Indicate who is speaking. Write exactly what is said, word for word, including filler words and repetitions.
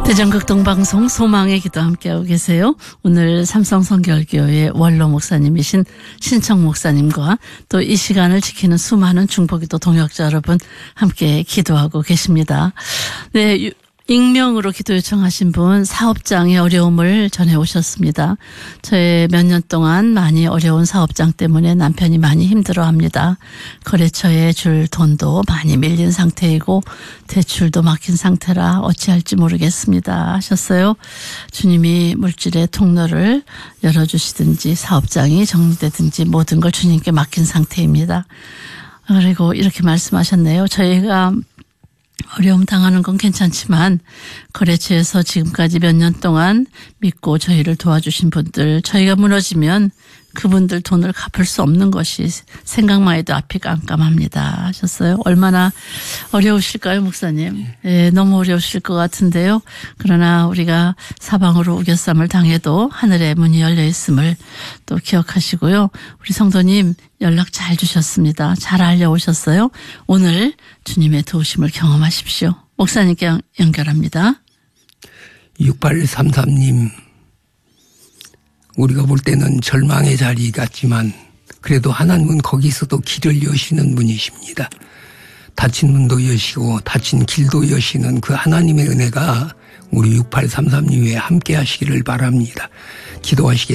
Speaker 1: 대전극동방송 소망의 기도 함께하고 계세요. 오늘 삼성성결교회 원로 목사님이신 신청 목사님과 또 이 시간을 지키는 수많은 중보기도 동역자 여러분 함께 기도하고 계십니다. 네, 익명으로 기도 요청하신 분 사업장의 어려움을 전해 오셨습니다. 저의 몇 년 동안 많이 어려운 사업장 때문에 남편이 많이 힘들어합니다. 거래처에 줄 돈도 많이 밀린 상태이고 대출도 막힌 상태라 어찌할지 모르겠습니다 하셨어요. 주님이 물질의 통로를 열어주시든지 사업장이 정리되든지 모든 걸 주님께 맡긴 상태입니다. 그리고 이렇게 말씀하셨네요. 저희가 어려움 당하는 건 괜찮지만 거래처에서 지금까지 몇 년 동안 믿고 저희를 도와주신 분들, 저희가 무너지면 그분들 돈을 갚을 수 없는 것이 생각만 해도 앞이 깜깜합니다 하셨어요. 얼마나 어려우실까요, 목사님? 예, 너무 어려우실 것 같은데요. 그러나 우리가 사방으로 우겨쌈을 당해도 하늘의 문이 열려 있음을 또 기억하시고요. 우리 성도님 연락 잘 주셨습니다. 잘 알려오셨어요. 오늘 주님의 도우심을 경험하십시오. 목사님께 연결합니다.
Speaker 2: 육팔삼삼 님, 우리가 볼 때는 절망의 자리 같지만 그래도 하나님은 거기서도 길을 여시는 분이십니다. 닫힌 문도 여시고 닫힌 길도 여시는 그 하나님의 은혜가 우리 육팔삼삼 님에 함께 하시기를 바랍니다. 기도하시겠습니다.